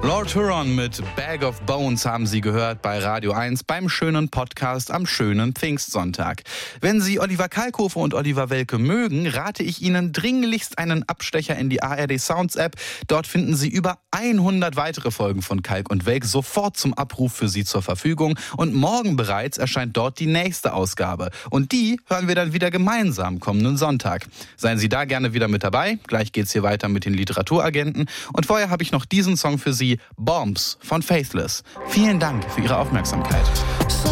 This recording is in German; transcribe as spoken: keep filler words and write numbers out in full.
Lord Huron mit Bag of Bones haben Sie gehört bei Radio eins beim schönen Podcast am schönen Pfingstsonntag. Wenn Sie Oliver Kalkofe und Oliver Welke mögen, rate ich Ihnen dringlichst einen Abstecher in die A R D Sounds App. Dort finden Sie über hundert weitere Folgen von Kalk und Welk sofort zum Abruf für Sie zur Verfügung. Und morgen bereits erscheint dort die nächste Ausgabe. Und die hören wir dann wieder gemeinsam kommenden Sonntag. Seien Sie da gerne wieder mit dabei. Gleich geht's hier weiter mit den Literaturagenten. Und vorher habe ich noch diesen Song für Sie, Bombs von Faithless. Vielen Dank für Ihre Aufmerksamkeit.